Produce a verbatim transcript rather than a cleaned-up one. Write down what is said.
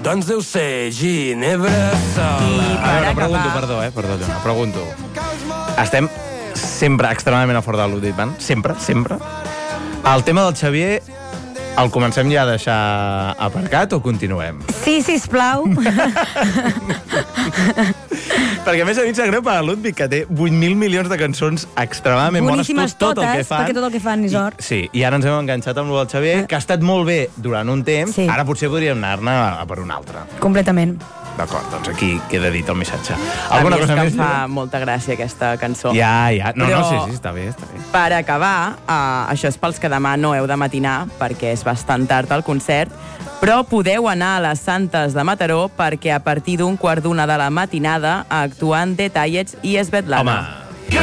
Doncs deu ser Ginebra sola. I per A veure, acabar... pregunto, perdó, eh? Perdó, Joana, pregunto. Estem sempre extremadament a fora de l'Udip, sempre, sempre. El tema del Xavier, el comencem ja a deixar aparcat o continuem? Sí, sisplau. Perquè a més a mi em sap greu per a Ludwig, que té vuit mil milions de cançons extremadament bones, Boníssimes tot, tot el que totes, fan. perquè tot el que fan és or. I, sí, i ara ens hem enganxat amb el del Xavier, que ha estat molt bé durant un temps, Sí. ara potser podríem anar-ne a per un altre. Completament. D'acord, doncs aquí queda dit el missatge. A mi és que més? em fa molta gràcia aquesta cançó. Ja, ja. No, Però- no, sí, sí, està bé, està bé. Per acabar, uh, això és pels que demà no heu de matinar, perquè és bastant tard el concert, però podeu anar a les Santes de Mataró perquè a partir d'un quart d'una de la matinada actuen Detallets i Svetlana. Home,